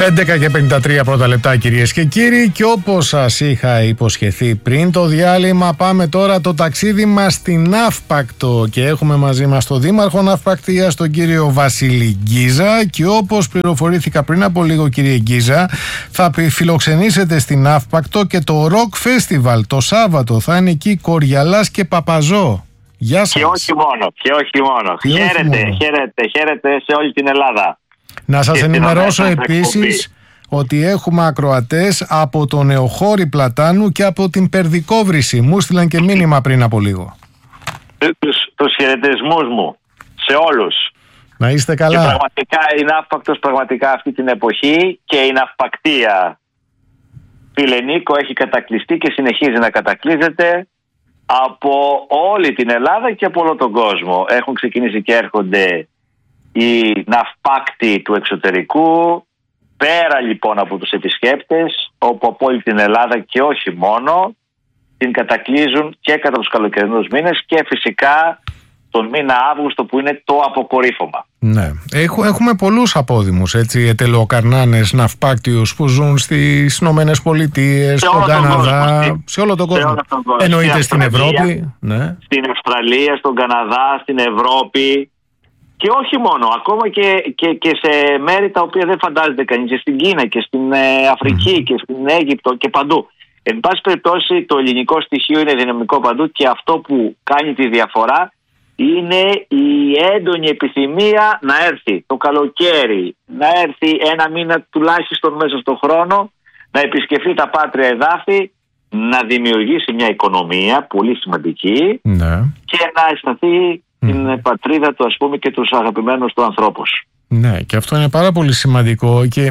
11:53 πρώτα λεπτά, κυρίες και κύριοι, και όπως σας είχα υποσχεθεί πριν το διάλειμμα, πάμε τώρα το ταξίδι μας στην Ναύπακτο και έχουμε μαζί μας τον Δήμαρχο Ναυπακτίας, τον κύριο Βασίλη Γκίζα, και όπως πληροφορήθηκα πριν από λίγο, κύριε Γκίζα, θα φιλοξενήσετε στην Ναύπακτο και το Rock Festival το Σάββατο. Θα είναι εκεί Κοριαλάς και Παπαζό. Γεια σας. Και όχι μόνο. Χαίρετε σε όλη την Ελλάδα. Να σας ενημερώσω επίσης ότι έχουμε ακροατές από το Νεοχώρι Πλατάνου και από την Περδικόβρηση. Μου στείλαν και μήνυμα πριν από λίγο. Τους χαιρετισμούς μου σε όλους. Να είστε καλά. Και πραγματικά η Ναύπακτος πραγματικά αυτή την εποχή και η ναυπακτία, φίλε Νίκο, έχει κατακλειστεί και συνεχίζει να κατακλείζεται από όλη την Ελλάδα και από όλο τον κόσμο. Έχουν ξεκινήσει και έρχονται οι ναυπάκτοι του εξωτερικού, πέρα λοιπόν από τους επισκέπτες, όπου από όλη την Ελλάδα και όχι μόνο την κατακλείζουν και κατά τους καλοκαιρινούς μήνες και φυσικά τον μήνα Αύγουστο, που είναι το αποκορύφωμα. Ναι, έχουμε πολλούς απόδημους, έτσι, ετελεοκαρνάνες ναυπάκτιους που ζουν στις Ηνωμένες Πολιτείες, στον Καναδά, σε όλο τον κόσμο. Εννοείται στην Ευρώπη. Ναι. Στην Αυστραλία, στον Καναδά, στην Ευρώπη. Και όχι μόνο, ακόμα και σε μέρη τα οποία δεν φαντάζεται κανείς, και στην Κίνα και στην Αφρική και στην Αίγυπτο και παντού. Εν πάση περιπτώσει, το ελληνικό στοιχείο είναι δυναμικό παντού, και αυτό που κάνει τη διαφορά είναι η έντονη επιθυμία να έρθει το καλοκαίρι, να έρθει ένα μήνα τουλάχιστον μέσα στον χρόνο, να επισκεφθεί τα πάτρια εδάφη, να δημιουργήσει μια οικονομία πολύ σημαντική, ναι, και να αισθανθεί την πατρίδα του, ας πούμε, και τους αγαπημένους του ανθρώπους. Ναι, και αυτό είναι πάρα πολύ σημαντικό, και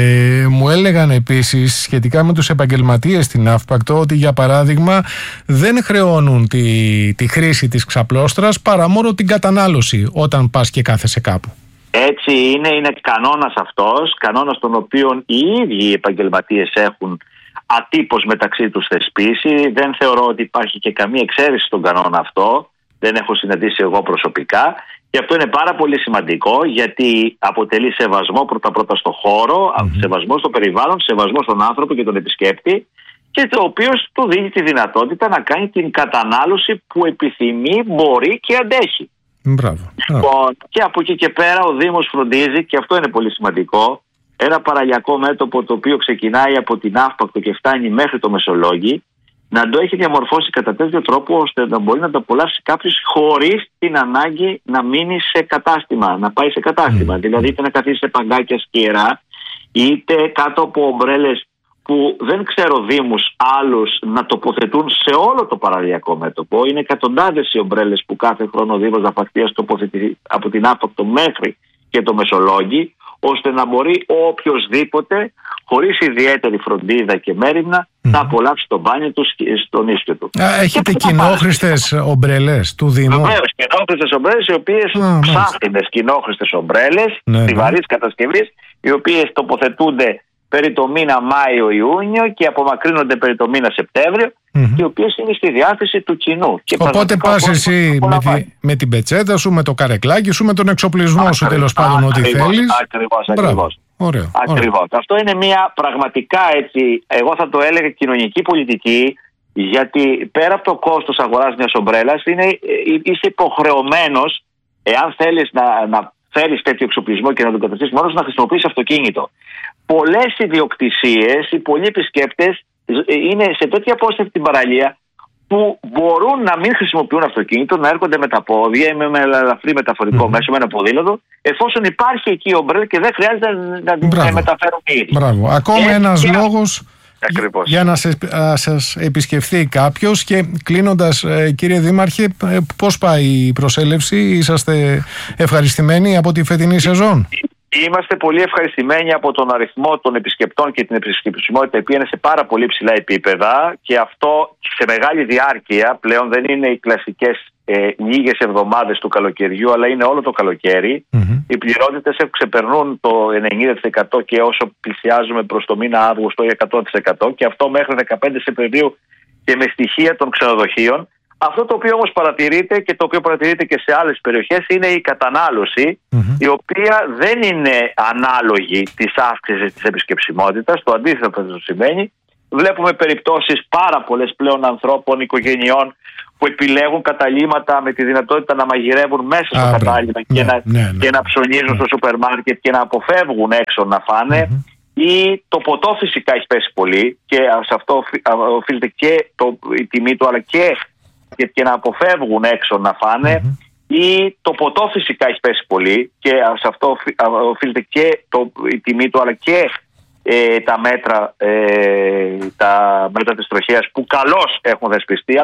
μου έλεγαν επίσης σχετικά με τους επαγγελματίες στην Ναύπακτο ότι, για παράδειγμα, δεν χρεώνουν τη χρήση της ξαπλώστρας παρά μόνο την κατανάλωση όταν πας και κάθεσαι κάπου. Έτσι είναι κανόνας αυτός, κανόνας τον οποίο οι ίδιοι οι επαγγελματίες έχουν ατύπως μεταξύ τους θεσπίσει. Δεν θεωρώ ότι υπάρχει και καμία εξαίρεση στον κανόνα αυτό. Δεν έχω συναντήσει εγώ προσωπικά. Και αυτό είναι πάρα πολύ σημαντικό, γιατί αποτελεί σεβασμό πρώτα στο χώρο, σεβασμό στο περιβάλλον, σεβασμό στον άνθρωπο και τον επισκέπτη, και το οποίο του δίνει τη δυνατότητα να κάνει την κατανάλωση που επιθυμεί, μπορεί και αντέχει. Μπράβο. Λοιπόν, και από εκεί και πέρα ο Δήμος φροντίζει, και αυτό είναι πολύ σημαντικό, ένα παραλιακό μέτωπο το οποίο ξεκινάει από την Ναύπακτο και φτάνει μέχρι το Μεσολόγγι, να το έχει διαμορφώσει κατά τέτοιο τρόπο ώστε να μπορεί να το απολαύσει κάποιος χωρίς την ανάγκη να μείνει σε κατάστημα, να πάει σε κατάστημα. Δηλαδή, είτε να καθίσει σε παγκάκια σκυρά, είτε κάτω από ομπρέλες που δεν ξέρω δήμους άλλους να τοποθετούν σε όλο το παραλιακό μέτωπο. Είναι εκατοντάδες οι ομπρέλες που κάθε χρόνο ο Δήμος Ναυπακτίας τοποθετεί από την Ναύπακτο μέχρι και το Μεσολόγγι, ώστε να μπορεί οποιοσδήποτε, χωρίς ιδιαίτερη φροντίδα και μέριμνα, να απολαύσει το μπάνιο του στο νησί του. Έχετε κοινόχρηστες ομπρέλες του Δήμου? Βεβαίως, κοινόχρηστες ομπρέλες, οι οποίες ψάχνονται κοινόχρηστες ομπρέλες, στιβαρής κατασκευής, οι οποίες τοποθετούνται περί το μήνα Μάιο-Ιούνιο και απομακρύνονται περί το μήνα Σεπτέμβριο, οι οποίες είναι στη διάθεση του κοινού. Και οπότε πας εσύ με την πετσέτα σου, με το καρεκλάκι σου, με τον εξοπλισμό σου, τέλος πάντων, ό,τι θέλεις. Ακριβώς. Ωραίο. Αυτό είναι μια πραγματικά, έτσι, εγώ θα το έλεγα, κοινωνική πολιτική, γιατί πέρα από το κόστος αγοράς μιας ομπρέλας, είσαι υποχρεωμένος, εάν θέλεις να φέρεις τέτοιο εξοπλισμό και να τον καταστήσεις μόνος, να χρησιμοποιήσεις αυτοκίνητο. Πολλές ιδιοκτησίες, οι πολλοί επισκέπτες είναι σε τέτοια απόσταση την παραλία που μπορούν να μην χρησιμοποιούν αυτοκίνητο, να έρχονται με τα πόδια ή με ελαφρύ μεταφορικό μέσο, με ένα ποδήλατο, εφόσον υπάρχει εκεί ομπρέλα και δεν χρειάζεται να την μεταφέρουν οι ίδιοι. Μπράβο. Ακόμα ένας λόγος για να σας επισκεφθεί κάποιος. Και κλείνοντας, κύριε Δήμαρχε, πώς πάει η προσέλευση? Είσαστε ευχαριστημένοι από τη φετινή σεζόν? Είμαστε πολύ ευχαριστημένοι από τον αριθμό των επισκεπτών και την επισκεψιμότητα, η οποία είναι σε πάρα πολύ ψηλά επίπεδα, και αυτό σε μεγάλη διάρκεια. Πλέον δεν είναι οι κλασικές λίγες εβδομάδες του καλοκαιριού, αλλά είναι όλο το καλοκαίρι. Οι πληρότητες ξεπερνούν το 90% και όσο πλησιάζουμε προς το μήνα Αύγουστο 100%, και αυτό μέχρι 15 Σεπτεμβρίου, και με στοιχεία των ξενοδοχείων. Αυτό το οποίο όμως παρατηρείται και το οποίο παρατηρείται και σε άλλες περιοχές είναι η κατανάλωση, η οποία δεν είναι ανάλογη της αύξησης της επισκεψιμότητας. Το αντίθετο θα σημαίνει. Βλέπουμε περιπτώσεις πάρα πολλές πλέον ανθρώπων, οικογενειών που επιλέγουν καταλύματα με τη δυνατότητα να μαγειρεύουν μέσα στο κατάλημα και να ψωνίζουν στο σούπερ μάρκετ και να αποφεύγουν έξω να φάνε. Ή το ποτό φυσικά έχει πέσει πολύ και σε αυτό οφείλεται και η τιμή του, αλλά και να αποφεύγουν έξω να φάνε. Ή το ποτό φυσικά έχει πέσει πολύ και σε αυτό οφείλεται και η τιμή του, αλλά και τα μέτρα της τροχέας που καλώς έχουν δεσπιστεί.